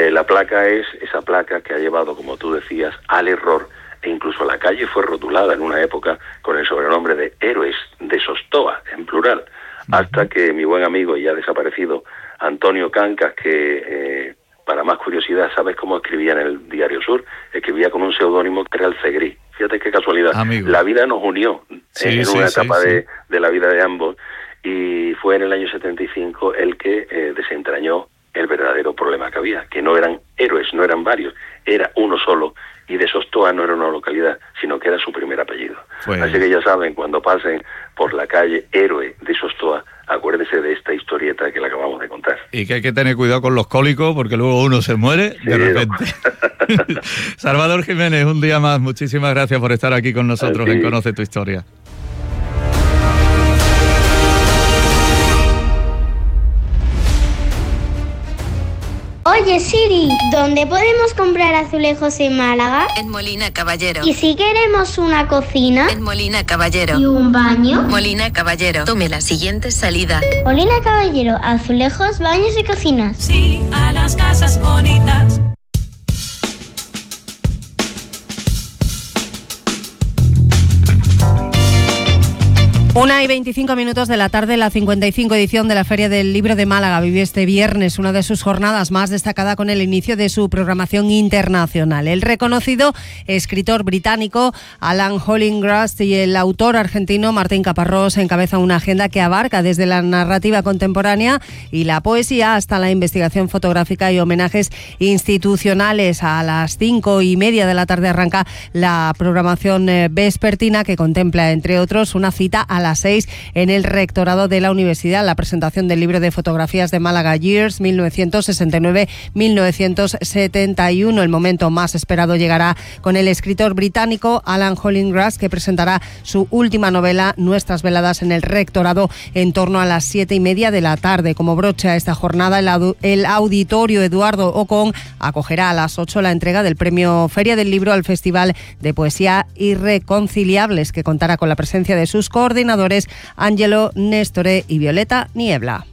La placa es esa placa que ha llevado, como tú decías, al error, e incluso la calle fue rotulada en una época con el sobrenombre de Héroes de Sostoa, en plural, hasta que mi buen amigo y ya desaparecido Antonio Cancas, que para más curiosidad, ¿sabes cómo escribía en el Diario Sur? Escribía con un seudónimo que era el Cegrí. Fíjate qué casualidad. Amigo. La vida nos unió en una etapa de la vida de ambos, y fue en el año 75 el que desentrañó el verdadero problema que había, que no eran héroes, no eran varios, era uno solo, y de Sostoa no era una localidad, sino que era su primer apellido. Así que ya saben, cuando pasen por la calle Héroe de Sostoa, acuérdense de esta historieta que le acabamos de contar. Y que hay que tener cuidado con los cólicos, porque luego uno se muere de repente. Salvador Jiménez, un día más, muchísimas gracias por estar aquí con nosotros en Conoce tu Historia. Oye Siri, ¿dónde podemos comprar azulejos en Málaga? En Molina Caballero. ¿Y si queremos una cocina? En Molina Caballero. ¿Y un baño? Molina Caballero. Tome la siguiente salida. Molina Caballero, azulejos, baños y cocinas. Sí, a las casas bonitas. Una y 25 minutos de la tarde, la 55 edición de la Feria del Libro de Málaga vivió este viernes una de sus jornadas más destacada con el inicio de su programación internacional. El reconocido escritor británico Alan Hollingworth y el autor argentino Martín Caparrós encabezan una agenda que abarca desde la narrativa contemporánea y la poesía hasta la investigación fotográfica y homenajes institucionales. A las 5:30 de la tarde arranca la programación vespertina, que contempla, entre otros, una cita a las 6 en el rectorado de la universidad, la presentación del libro de fotografías de Málaga Years 1969-1971. El momento más esperado llegará con el escritor británico Alan Hollingworth, que presentará su última novela, Nuestras veladas, en el rectorado en torno a las 7:30 de la tarde. Como broche a esta jornada, el auditorio Eduardo Ocón acogerá a las 8 la entrega del premio Feria del Libro al Festival de Poesía Irreconciliables, que contará con la presencia de sus coordinadores Ángelo Nestore y Violeta Niebla.